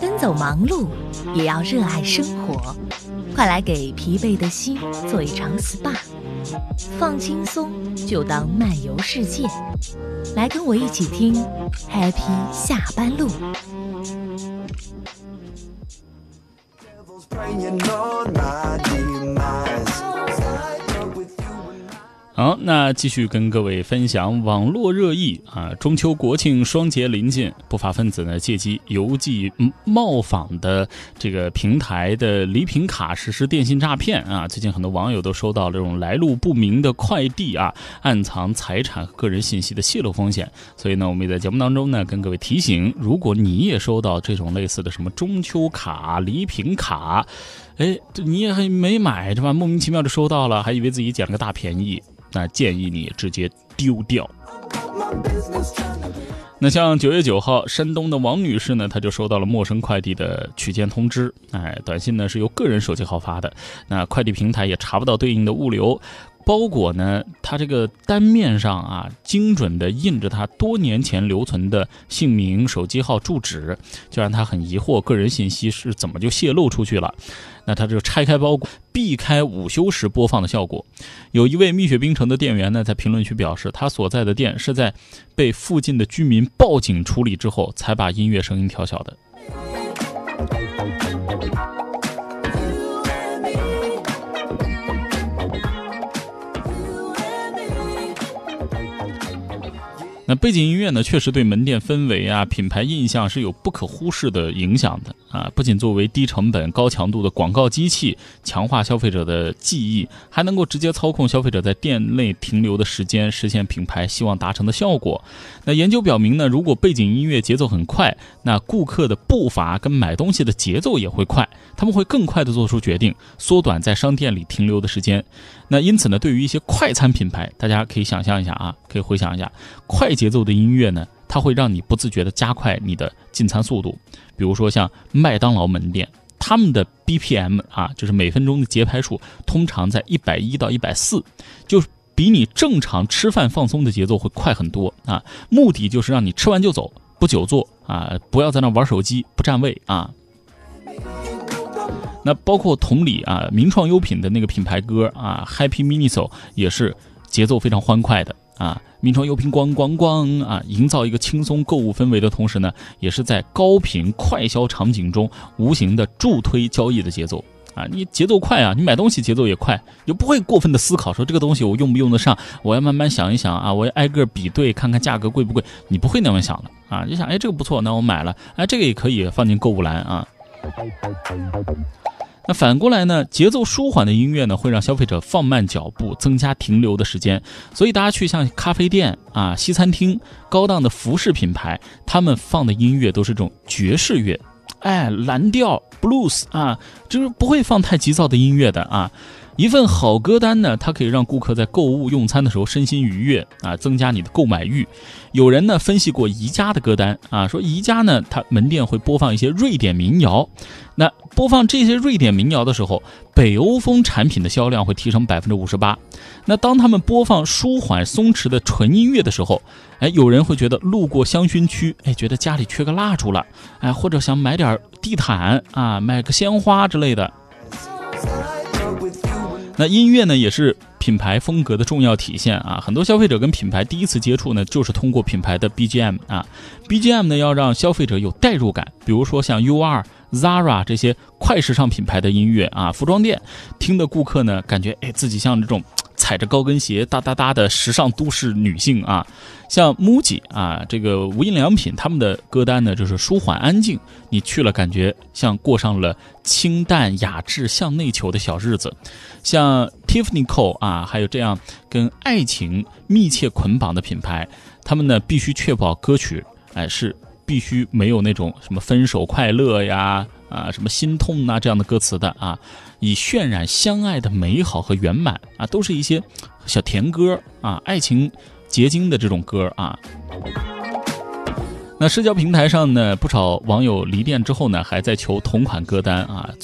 奔走忙碌，也要热爱生活。快来给疲惫的心做一场 SPA， 放轻松就当漫游世界。来跟我一起听 Happy 下班路。 好，那继续跟各位分享网络热议啊，中秋国庆双节临近，不法分子呢借机邮寄冒仿的这个平台的礼品卡实施电信诈骗啊。最近很多网友都收到这种来路不明的快递啊，暗藏财产和个人信息的泄露风险。所以呢，我们也在节目当中呢跟各位提醒，如果你也收到这种类似的什么中秋卡、礼品卡，你也还没买是吧？莫名其妙就收到了，还以为自己捡了个大便宜。那建议你直接丢掉。那像9月9号，山东的王女士呢，她就收到了陌生快递的取件通知。短信呢是由个人手机号发的，那快递平台也查不到对应的物流。包裹呢，它这个单面上啊，精准的印着他多年前留存的姓名、手机号、住址，就让他很疑惑，个人信息是怎么就泄露出去了？那他就拆开包裹，避开午休时播放的效果。有一位蜜雪冰城的店员呢，在评论区表示，他所在的店是在被附近的居民报警处理之后，才把音乐声音调小的。那背景音乐呢，确实对门店氛围啊、品牌印象是有不可忽视的影响的啊！不仅作为低成本、高强度的广告机器，强化消费者的记忆，还能够直接操控消费者在店内停留的时间，实现品牌希望达成的效果。那研究表明呢，如果背景音乐节奏很快，那顾客的步伐跟买东西的节奏也会快，他们会更快的做出决定，缩短在商店里停留的时间。那因此呢，对于一些快餐品牌，大家可以想象一下啊，可以回想一下，快节奏的音乐呢，它会让你不自觉的加快你的进餐速度。比如说像麦当劳门店，他们的 BPM 啊，就是每分钟的节拍数，通常在110到140，就是比你正常吃饭放松的节奏会快很多啊。目的就是让你吃完就走，不久坐啊，不要在那玩手机，不占位啊。那包括同理啊，名创优品的那个品牌歌啊 ，Happy Miniso 也是节奏非常欢快的啊。名创优品咣咣咣啊，营造一个轻松购物氛围的同时呢，也是在高频快消场景中无形的助推交易的节奏啊。你节奏快啊，你买东西节奏也快，就不会过分的思考说这个东西我用不用得上，我要慢慢想一想啊，我要挨个比对看看价格贵不贵，你不会那么想的啊。就想这个不错，那我买了，这个也可以放进购物篮啊。那反过来呢，节奏舒缓的音乐呢，会让消费者放慢脚步，增加停留的时间。所以大家去像咖啡店啊、西餐厅、高档的服饰品牌，他们放的音乐都是这种爵士乐，蓝调 blues 啊，就是不会放太急躁的音乐的啊。一份好歌单呢，它可以让顾客在购物用餐的时候身心愉悦啊，增加你的购买欲。有人呢分析过宜家的歌单啊，说宜家呢，它门店会播放一些瑞典民谣。那播放这些瑞典民谣的时候，北欧风产品的销量会提升58%。那当他们播放舒缓松弛的纯音乐的时候，有人会觉得路过香薰区，觉得家里缺个蜡烛了，或者想买点地毯啊，买个鲜花之类的。那音乐呢，也是品牌风格的重要体现啊。很多消费者跟品牌第一次接触呢，就是通过品牌的 BGM 啊。BGM 呢，要让消费者有代入感，比如说像 UR、Zara 这些快时尚品牌的音乐啊，服装店听的顾客呢，感觉自己像这种踩着高跟鞋哒哒哒的时尚都市女性啊。像 MUJI 啊，这个无印良品，他们的歌单呢就是舒缓安静，你去了感觉像过上了清淡雅致向内求的小日子。像 Tiffany Co 啊，还有这样跟爱情密切捆绑的品牌，他们呢必须确保歌曲是必须没有那种什么分手快乐呀什么心痛这样的歌词的啊，以渲染相爱的美好和圆满啊，都是一些小甜歌啊，爱情结晶的这种歌啊。那社交平台上呢，不少网友离店之后呢，还在求同款歌单啊。